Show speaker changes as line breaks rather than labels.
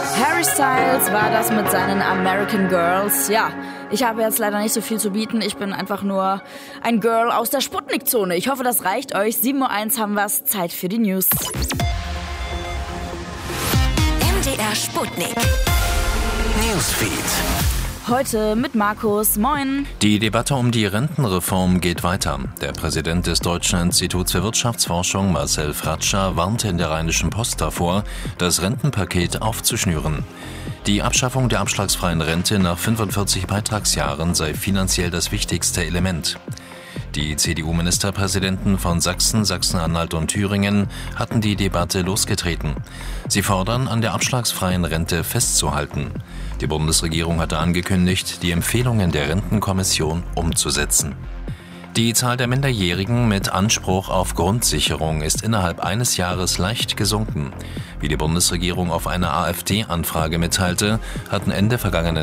Harry Styles war das mit seinen American Girls. Ja, ich habe jetzt leider nicht so viel zu bieten. Ich bin einfach nur ein Girl aus der Sputnik-Zone. Ich hoffe, das reicht euch. 7:01 Uhr haben wir's. Zeit für die News.
MDR Sputnik.
Newsfeed.
Heute mit Markus. Moin.
Die Debatte um die Rentenreform geht weiter. Der Präsident des Deutschen Instituts für Wirtschaftsforschung, Marcel Fratscher, warnte in der Rheinischen Post davor, das Rentenpaket aufzuschnüren. Die Abschaffung der abschlagsfreien Rente nach 45 Beitragsjahren sei finanziell das wichtigste Element. Die CDU-Ministerpräsidenten von Sachsen, Sachsen-Anhalt und Thüringen hatten die Debatte losgetreten. Sie fordern, an der abschlagsfreien Rente festzuhalten. Die Bundesregierung hatte angekündigt, die Empfehlungen der Rentenkommission umzusetzen. Die Zahl der Minderjährigen mit Anspruch auf Grundsicherung ist innerhalb eines Jahres leicht gesunken. Wie die Bundesregierung auf eine AfD-Anfrage mitteilte, hatten Ende vergangenen